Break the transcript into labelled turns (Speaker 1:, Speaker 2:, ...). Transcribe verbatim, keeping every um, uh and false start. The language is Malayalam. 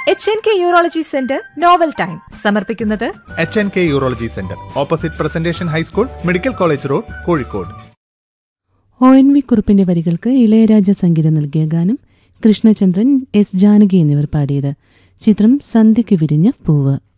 Speaker 1: H N K urology centre novel time സമർപ്പിക്കുന്നത്
Speaker 2: H N K urology centre, opposite presentation high school, medical college road, Kozhikode.
Speaker 3: O N V കുറുപ്പിന്റെ വരികൾക്ക് ഇളയരാജ സംഗീതം നൽകിയ ഗാനം കൃഷ്ണചന്ദ്രൻ, എസ് ജാനകി എന്നിവർ പാടിയത്. ചിത്രം സന്ധ്യയ്ക്ക് വിരിഞ്ഞ പൂവ്.